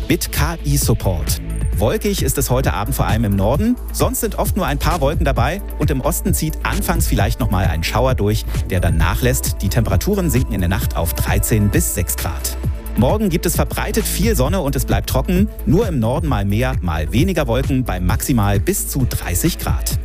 mit KI-Support. Wolkig ist es heute Abend vor allem im Norden. Sonst sind oft nur ein paar Wolken dabei und im Osten zieht anfangs vielleicht noch mal ein Schauer durch, der dann nachlässt. Die Temperaturen sinken in der Nacht auf 13 bis 6 Grad. Morgen gibt es verbreitet viel Sonne und es bleibt trocken. Nur im Norden mal mehr, mal weniger Wolken bei maximal bis zu 30 Grad.